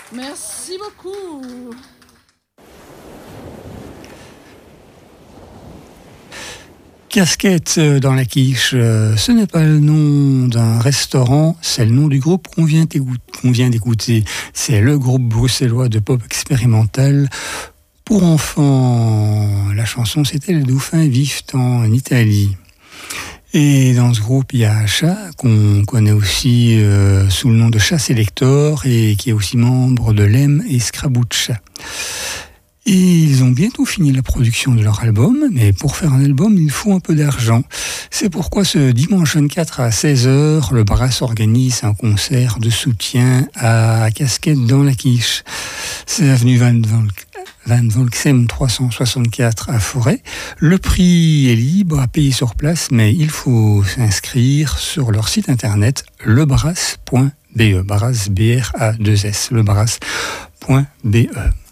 Merci beaucoup. Casquette dans la quiche, ce n'est pas le nom d'un restaurant, c'est le nom du groupe qu'on vient d'écouter. C'est le groupe bruxellois de pop expérimental pour enfants. La chanson, c'était Les Dauphins vivent en Italie. Et dans ce groupe, il y a Chat, qu'on connaît aussi sous le nom de Chat Selector, et qui est aussi membre de Lem et Scraboucha. Et ils ont bientôt fini la production de leur album, mais pour faire un album, il faut un peu d'argent. C'est pourquoi ce dimanche 24 à 16h, le Brass organise un concert de soutien à Casquette dans la quiche. C'est avenue Van Volksem 364 à Forêt. Le prix est libre à payer sur place, mais il faut s'inscrire sur leur site internet lebrass.be. Brass, B-R-A-2-S, lebrass.be.